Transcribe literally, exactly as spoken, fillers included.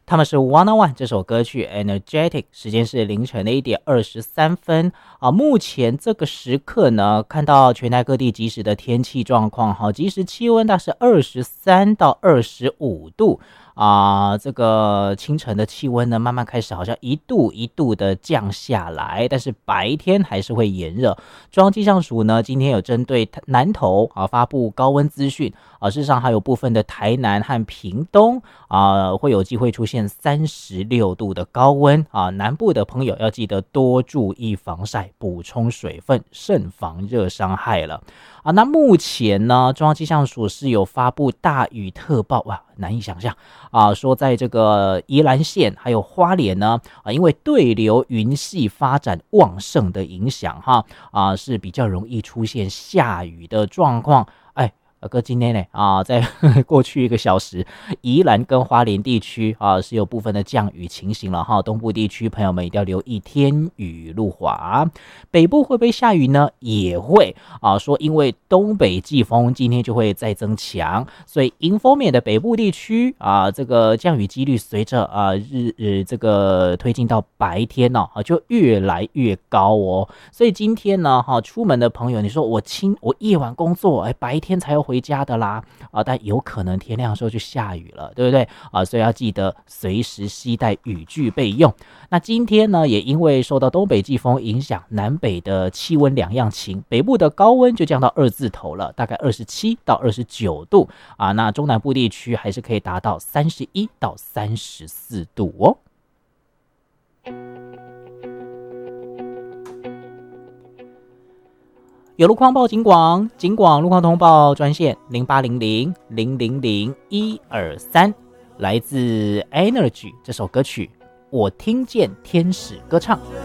他们是 One on One 这首歌曲 Energetic， 时间是凌晨的一点二十三分啊。目前这个时刻呢，看到全台各地即时的天气状况，好，即时气温大概是二十三到二十五度。啊，这个清晨的气温呢，慢慢开始好像一度一度的降下来，但是白天还是会炎热。中央气象署呢，今天有针对南投啊发布高温资讯啊，事实上还有部分的台南和屏东啊会有机会出现三十六度的高温啊，南部的朋友要记得多注意防晒，补充水分，慎防热伤害了。啊，那目前呢，中央气象署是有发布大雨特报，哇，难以想象啊！说在这个宜兰县还有花莲呢，啊，因为对流云系发展旺盛的影响，哈，啊，是比较容易出现下雨的状况。哎，哥，今天呢啊，在过去一个小时，宜兰跟花莲地区啊是有部分的降雨情形了哈。东部地区朋友们一定要留意天雨路滑。北部会不会下雨呢？也会啊。说因为东北季风今天就会再增强，所以迎风面的北部地区啊，这个降雨几率随着啊日日这个推进到白天呢啊就越来越高哦。所以今天呢哈，出门的朋友，你说我清我夜晚工作，哎，白天才要回家的啦啊，但有可能天亮的时候就下雨了，对不对啊？所以要记得随时携带雨具备用。那今天呢，也因为受到东北季风影响，南北的气温两样情，北部的高温就降到二字头了，大概二十七到二十九度啊。那中南部地区还是可以达到三十一到三十四度哦。有路况报警广，警广路况通报专线零八零零零零零一二三，来自 Energy 这首歌曲，我听见天使歌唱。